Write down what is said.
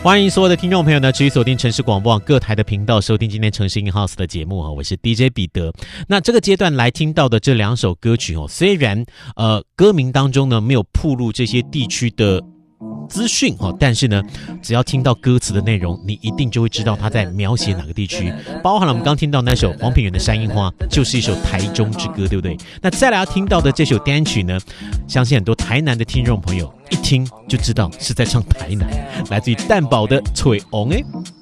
欢迎所有的听众朋友呢，持续锁定城市广播网各台的频道，收听今天城市 in house 的节目我是 DJ 彼得。那这个阶段来听到的这2首歌曲虽然歌名当中呢没有曝露这些地区的资讯但是呢，只要听到歌词的内容，你一定就会知道他在描写哪个地区。包含了我们刚听到那首黄品源的《山樱花》，就是一首台中之歌，对不对？那再来要听到的这首单曲呢，相信很多台南的听众朋友一听就知道是在唱台南，来自于蛋堡的《吹红》